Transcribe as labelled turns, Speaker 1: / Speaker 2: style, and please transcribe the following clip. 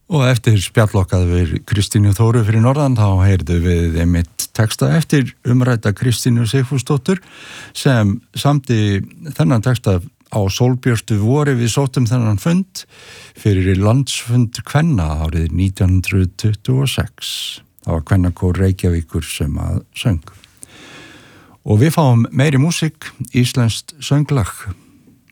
Speaker 1: Og eftir spjallokkað við Kristínu Þóru fyrir norðan þá heyrðu við einmitt texta eftir umrædda Kristínu Sigfúsdóttur sem samdi þennan texta á sólbjörtu vori. Við sóttum þennan fund fyrir landsfund kvenna árið 1926. Það var kvennakór Reykjavíkur sem að söng. Og við fáum meiri músík, íslenskt sönglag.